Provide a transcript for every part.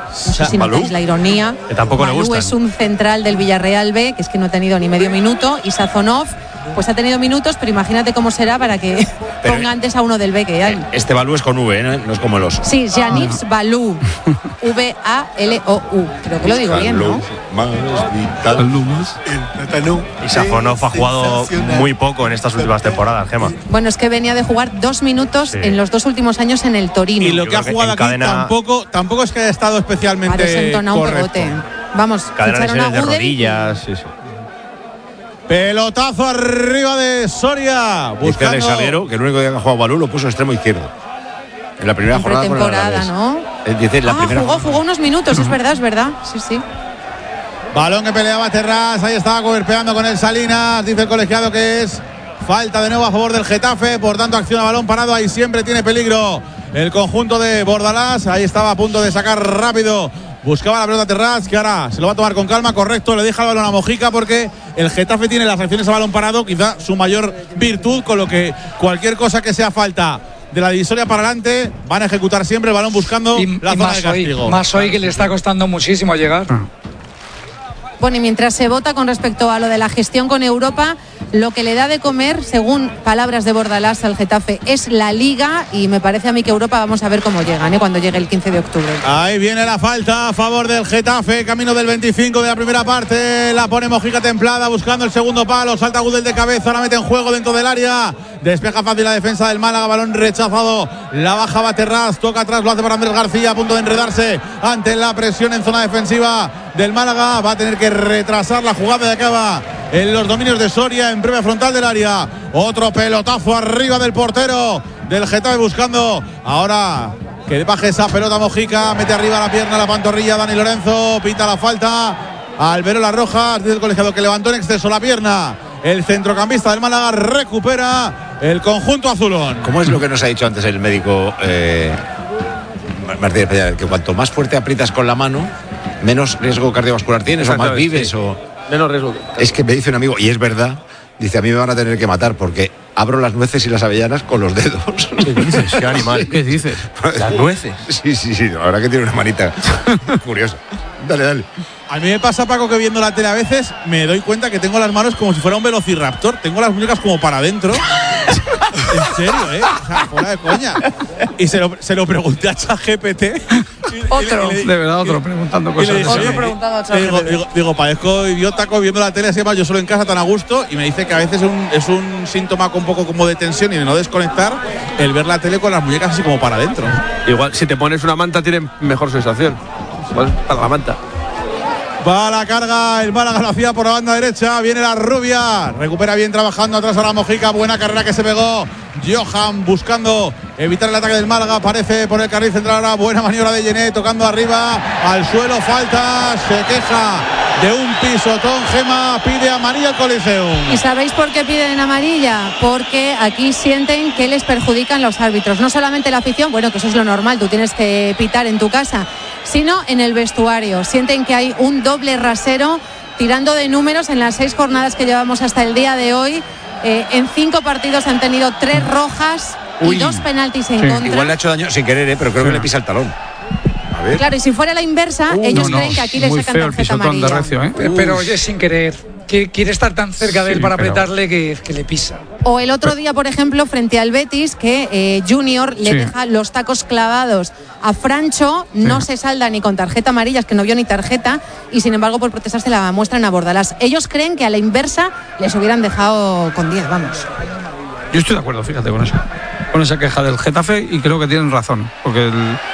No sé si notáis la ironía. Que tampoco le gustan. Es un central del Villarreal B, que es que no ha tenido ni medio minuto, y Sazonov pues ha tenido minutos, pero imagínate cómo será para que ponga antes a uno del B que hay. Este Balú es con V, ¿no? Es como el oso. Sí, Yannick Balou. V-A-L-O-U. Creo que lo digo bien, ¿no? Y Safonov ha jugado muy poco en estas últimas temporadas, Gemma. Bueno, es que venía de jugar 2 minutos en los 2 últimos años en el Torino. Y lo que ha jugado aquí tampoco es que haya estado especialmente desentonado un pegote. Vamos, cadena de rodillas, sí. Pelotazo arriba de Soria. Busca Alex Salguero, que el único día que ha jugado Balú lo puso extremo izquierdo. En la primera jornada con el Alavés. ¿No? Dice, la primera jugó unos minutos, es verdad. Sí. Balón que peleaba Terrás, ahí estaba golpeando con el Salinas. Dice el colegiado que es falta de nuevo a favor del Getafe. Por tanto, acción a balón parado. Ahí siempre tiene peligro el conjunto de Bordalás. Ahí estaba a punto de sacar rápido. Buscaba la pelota Terrás, que ahora se lo va a tomar con calma. Correcto, le deja el balón a Mojica porque el Getafe tiene las acciones a balón parado, quizá su mayor virtud, con lo que cualquier cosa que sea falta de la divisoria para adelante van a ejecutar siempre el balón buscando la zona de castigo. Más hoy que le está costando muchísimo llegar. Bueno, y mientras se vota con respecto a lo de la gestión con Europa, lo que le da de comer, según palabras de Bordalás al Getafe, es la Liga, y me parece a mí que Europa vamos a ver cómo llegan, cuando llegue el 15 de octubre. Ahí viene la falta a favor del Getafe, camino del 25 de la primera parte, la pone Mojica templada, buscando el segundo palo, salta Gudel de cabeza, ahora mete en juego dentro del área, despeja fácil la defensa del Málaga, balón rechazado, la baja va Terrás, toca atrás, lo hace para Andrés García, a punto de enredarse ante la presión en zona defensiva del Málaga, va a tener que retrasar la jugada de acaba en los dominios de Soria, en breve frontal del área. Otro pelotazo arriba del portero del Getafe, buscando ahora que baje esa pelota Mojica, mete arriba la pierna, la pantorrilla Dani Lorenzo, pita la falta Alberola Rojas, dice el colegiado que levantó en exceso la pierna. El centrocampista del Málaga recupera el conjunto azulón. ¿Cómo es lo que nos ha dicho antes el médico Martínez Peña? Que cuanto más fuerte aprietas con la mano, menos riesgo cardiovascular tienes, o más vives, o menos riesgo. Es que me dice un amigo, y es verdad, dice, a mí me van a tener que matar porque abro las nueces y las avellanas con los dedos. ¿Qué dices? ¿Qué animal? ¿Qué dices? Las nueces. Sí, la verdad que tiene una manita curiosa. Dale. A mí me pasa, Paco, que viendo la tele a veces me doy cuenta que tengo las manos como si fuera un velociraptor. Tengo las muñecas como para adentro. En serio, O sea, fuera de coña. Y se lo pregunté a ChatGPT. Otro preguntando cosas. Digo, parezco idiota viendo la tele así, además yo solo en casa tan a gusto, y me dice que a veces es un síntoma un poco como de tensión y de no desconectar el ver la tele con las muñecas así como para adentro. Igual si te pones una manta tiene mejor sensación. Igual para la manta. Va a la carga el Málaga, lo hacía por la banda derecha, viene la rubia, recupera bien trabajando atrás ahora Mojica, buena carrera que se pegó Johan buscando evitar el ataque del Málaga, aparece por el carril central ahora, buena maniobra de Gené, tocando arriba al suelo, falta, se queja de un pisotón, Gemma, pide amarilla al Coliseum. ¿Y sabéis por qué piden amarilla? Porque aquí sienten que les perjudican los árbitros, no solamente la afición, bueno, que eso es lo normal, tú tienes que pitar en tu casa, sino en el vestuario. Sienten que hay un doble rasero, tirando de números en las 6 jornadas que llevamos hasta el día de hoy. En 5 partidos han tenido 3 rojas y 2 penaltis en contra. Igual le ha hecho daño sin querer, pero creo que le pisa el talón. A ver. Claro, y si fuera la inversa, ellos creen que aquí le sacan tarjeta amarilla. Recio, pero es sin querer. Quiere estar tan cerca de él para apretarle que le pisa. O el otro día, por ejemplo, frente al Betis, que Junior le deja los tacos clavados a Francho, no se salda ni con tarjeta amarilla, es que no vio ni tarjeta, y sin embargo por protestar se la muestran a Bordalás. Ellos creen que a la inversa les hubieran dejado con 10, vamos. Yo estoy de acuerdo, fíjate, con esa queja del Getafe, y creo que tienen razón, porque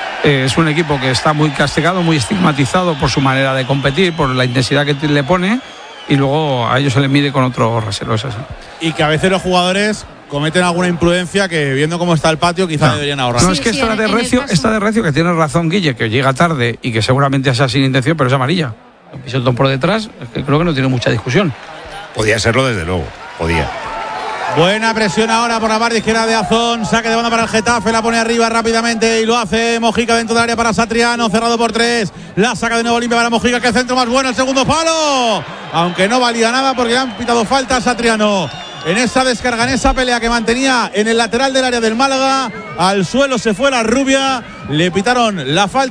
es un equipo que está muy castigado, muy estigmatizado por su manera de competir, por la intensidad que le pone, y luego a ellos se les mide con otro rasero, es así. Y que a veces los jugadores cometen alguna imprudencia que, viendo cómo está el patio, quizá deberían ahorrar. No, es que está de recio, que tiene razón Guille, que llega tarde y que seguramente sea sin intención, pero es amarilla. Un pisotón por detrás, es que creo que no tiene mucha discusión. Podía serlo, desde luego, podía. Buena presión ahora por la parte izquierda de Azón, saque de banda para el Getafe, la pone arriba rápidamente y lo hace Mojica dentro del área para Satriano, cerrado por 3, la saca de nuevo limpia para Mojica, que centro más bueno, el segundo palo, aunque no valía nada porque le han pitado falta a Satriano. En esa descarga, en esa pelea que mantenía en el lateral del área del Málaga, al suelo se fue la rubia, le pitaron la falta.